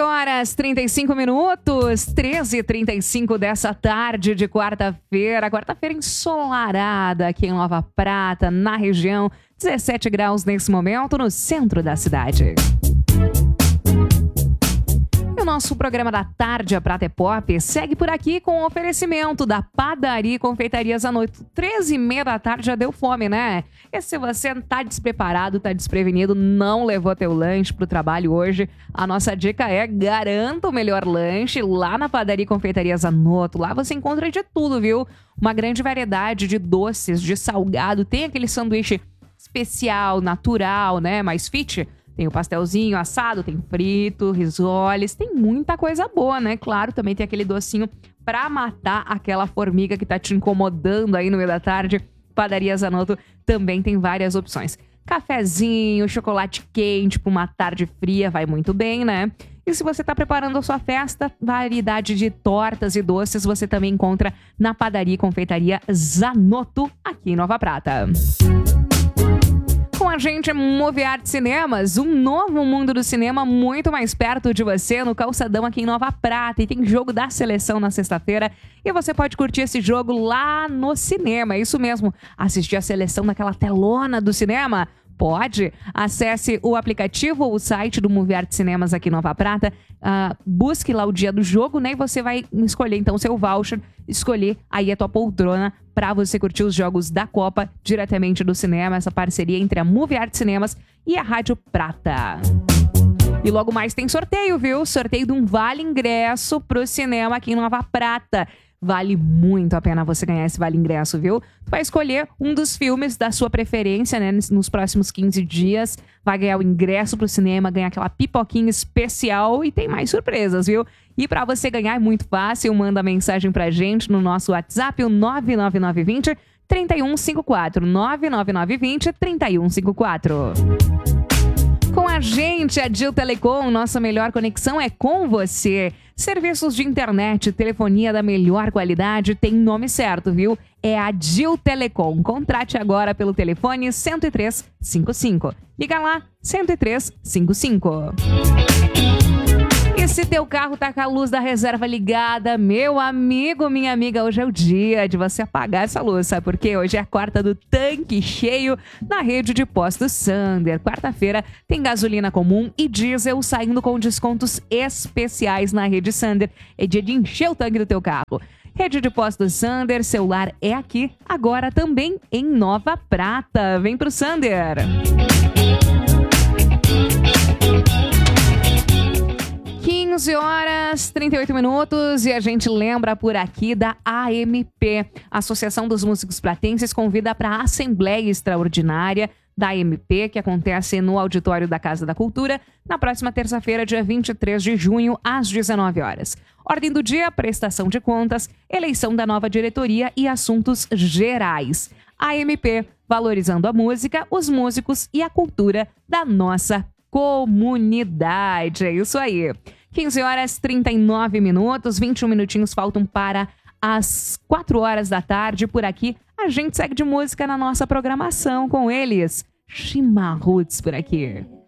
15h35, 13h35 dessa tarde de quarta-feira. Quarta-feira ensolarada aqui em Nova Prata, na região. 17 graus nesse momento no centro da cidade. O nosso programa da tarde, a Prata é Pop, segue por aqui com o oferecimento da Padaria e Confeitaria Zanotto. 13h30 da tarde já deu fome, né? E se você tá despreparado, tá desprevenido, não levou teu lanche pro trabalho hoje, a nossa dica é: garanta o melhor lanche lá na Padaria e Confeitaria Zanotto. Lá você encontra de tudo, viu? Uma grande variedade de doces, de salgado, tem aquele sanduíche especial, natural, né? Mais fit. Tem o pastelzinho assado, tem frito, risoles, tem muita coisa boa, né? Claro, também tem aquele docinho pra matar aquela formiga que tá te incomodando aí no meio da tarde. Padaria Zanotto também tem várias opções. Cafezinho, chocolate quente pra uma tarde fria, vai muito bem, né? E se você tá preparando a sua festa, variedade de tortas e doces você também encontra na Padaria e Confeitaria Zanotto, aqui em Nova Prata. Com a gente, Moviarte Cinemas, um novo mundo do cinema muito mais perto de você, no Calçadão aqui em Nova Prata. E tem jogo da seleção na sexta-feira e você pode curtir esse jogo lá no cinema. É isso mesmo, assistir a seleção naquela telona do cinema. Pode. Acesse o aplicativo ou o site do Moviarte Cinemas aqui em Nova Prata. Busque lá o dia do jogo, né? E você vai escolher então o seu voucher, escolher aí a tua poltrona para você curtir os jogos da Copa diretamente do cinema. Essa parceria entre a Moviarte Cinemas e a Rádio Prata. E logo mais tem sorteio, viu? Sorteio de um vale ingresso pro cinema aqui em Nova Prata. Vale muito a pena você ganhar esse vale ingresso, viu? Tu vai escolher um dos filmes da sua preferência, né? Nos próximos 15 dias. Vai ganhar o ingresso pro cinema, ganhar aquela pipoquinha especial e tem mais surpresas, viu? E pra você ganhar é muito fácil. Manda mensagem pra gente no nosso WhatsApp, o 99920 3154. 99920 3154. Com a gente, a Dil Telecom, nossa melhor conexão é com você. Serviços de internet, telefonia da melhor qualidade, tem nome certo, viu? É a Dil Telecom. Contrate agora pelo telefone 10355. Liga lá, 10355. E se teu carro tá com a luz da reserva ligada, meu amigo, minha amiga, hoje é o dia de você apagar essa luz, sabe por quê? Hoje é a quarta do tanque cheio na rede de postos Sander. Quarta-feira tem gasolina comum e diesel saindo com descontos especiais na rede Sander. É dia de encher o tanque do teu carro. Rede de postos Sander, celular é aqui, agora também em Nova Prata. Vem pro Sander! 15h38 e a gente lembra por aqui da AMP. A Associação dos Músicos Pratenses convida para a Assembleia Extraordinária da AMP, que acontece no auditório da Casa da Cultura, na próxima terça-feira, dia 23 de junho, às 19 horas. Ordem do dia, prestação de contas, eleição da nova diretoria e assuntos gerais. AMP, valorizando a música, os músicos e a cultura da nossa comunidade. É isso aí. 15h39, 21 minutinhos faltam para as 4 horas da tarde. Por aqui, a gente segue de música na nossa programação com eles. Chimarruts por aqui.